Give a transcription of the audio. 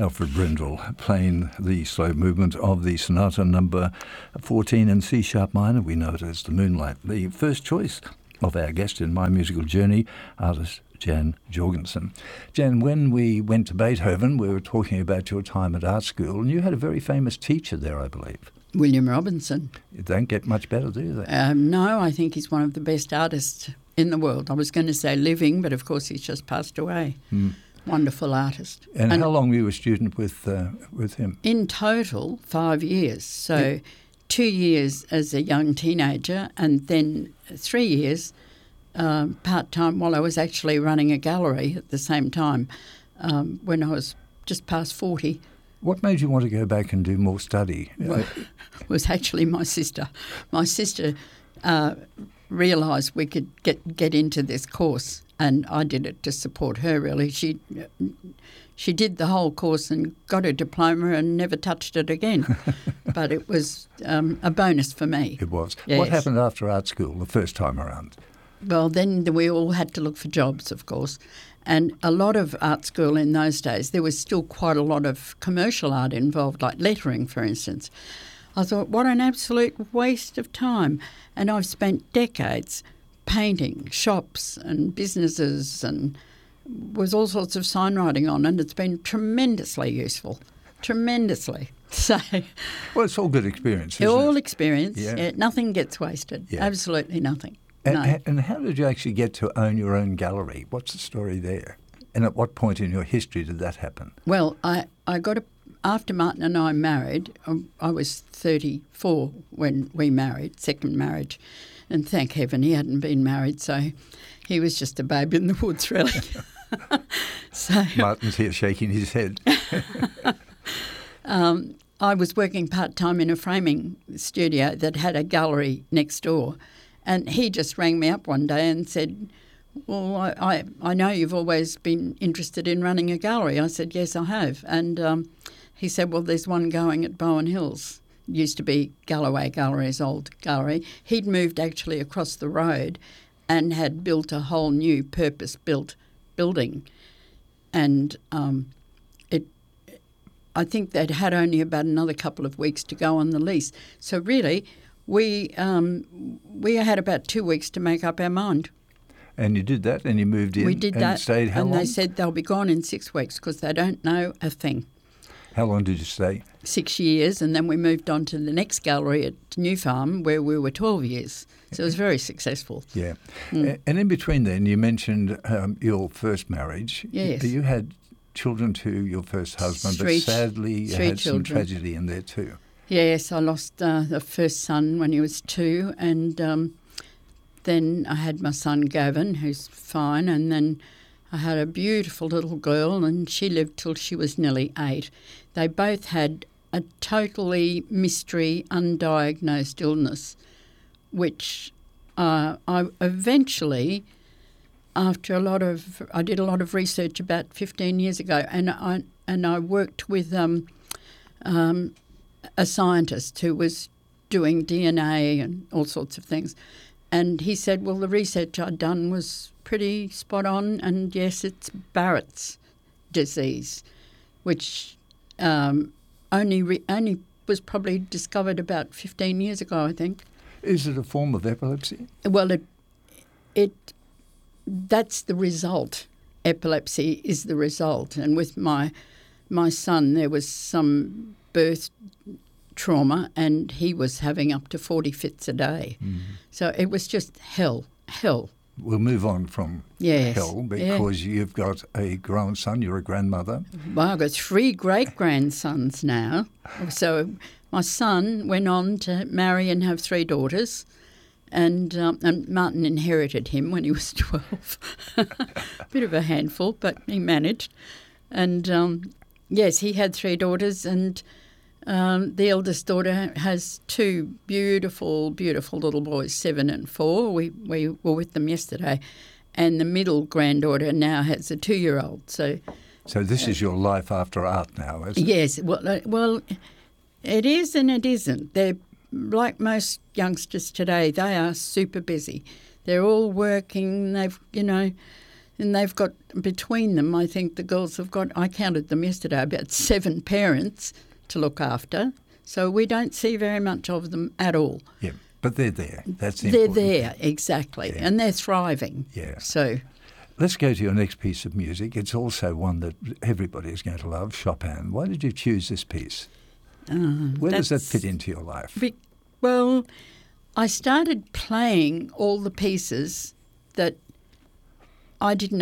Alfred Brindle playing the slow movement of the Sonata number 14 in C sharp minor. We know it as the Moonlight. The first choice of our guest in My Musical Journey, artist Jan Jorgensen. Jan, when we went to Beethoven, we were talking about your time at art school, and you had a very famous teacher there, I believe. William Robinson. You don't get much better, do they? No, I think he's one of the best artists in the world. I was going to say living, but of course he's just passed away. Wonderful artist. And how long were you a student with him? In total, 5 years. So 2 years as a young teenager and then 3 years part-time while I was actually running a gallery at the same time when I was just past 40. What made you want to go back and do more study? Well, it was actually my sister. My sister realised we could get into this course, and I did it to support her, really. She did the whole course and got a diploma and never touched it again. But it was a bonus for me. It was. Yes. What happened after art school the first time around? Well, then we all had to look for jobs, of course. And a lot of art school in those days, there was still quite a lot of commercial art involved, like lettering, for instance. I thought, what an absolute waste of time. And I've spent decades painting shops and businesses and was all sorts of signwriting on, and it's been tremendously useful, tremendously. So, well, it's all good experience, isn't all it? experience. Yeah. Nothing gets wasted, absolutely nothing. And how did you actually get to own your own gallery? What's the story there? And at what point in your history did that happen? Well, I got after Martin and I married, I was 34 when we married, second marriage, and thank heaven he hadn't been married, so he was just a babe in the woods, really. So Martin's here shaking his head. I was working part-time in a framing studio that had a gallery next door, and he just rang me up one day and said, well, I know you've always been interested in running a gallery. I said, yes, I have. And he said, well, there's one going at Bowen Hills. It used to be Galloway Gallery's old gallery. He'd moved actually across the road and had built a whole new purpose-built building. And I think they'd had only about another couple of weeks to go on the lease. So really, we had about 2 weeks to make up our mind. And you did that, and you moved in. We did and that, stayed how long? And they said they'll be gone in 6 weeks because they don't know a thing. How long did you stay? 6 years, and then we moved on to the next gallery at New Farm where we were 12 years. So it was very successful. Yeah. And in between then, you mentioned your first marriage. Yes. You had children to your first husband, but sadly you had some tragedy in there too. Yes, I lost the first son when he was 2, and then I had my son Gavin, who's fine, and then I had a beautiful little girl, and she lived till she was nearly 8. They both had a totally mystery, undiagnosed illness, which I eventually, after I did a lot of research about 15 years ago, and I worked with a scientist who was doing DNA and all sorts of things. And he said, well, the research I'd done was pretty spot on, and yes, it's Barrett's disease, which only was probably discovered about 15 years ago, I think. Is it a form of epilepsy? Well, that's the result. Epilepsy is the result. And with my son, there was some birth trauma, and he was having up to 40 fits a day. So it was just hell. We'll move on from hell because you've got a grown son, you're a grandmother. Well, I've got 3 great-grandsons now. So my son went on to marry and have 3 daughters, and Martin inherited him when he was 12. Bit of a handful, but he managed. And yes, he had 3 daughters, and the eldest daughter has 2 beautiful, beautiful little boys, 7 and 4. We were with them yesterday. And the middle granddaughter now has a 2-year-old. So this is your life after art now, isn't it? Yes. Well, it is and it isn't. They're like most youngsters today. They are super busy. They're all working. They've, And they've got, between them, I think the girls have got, I counted them yesterday, about 7 parents to look after. So we don't see very much of them at all. Yeah, but they're there. That's the They're important there, thing. exactly, Yeah. and they're thriving. Yeah. So Let's go to your next piece of music. It's also one that everybody is going to love, Chopin. Why did you choose this piece? Where does that that's- fit into your life? Well, I started playing all the pieces that I didn't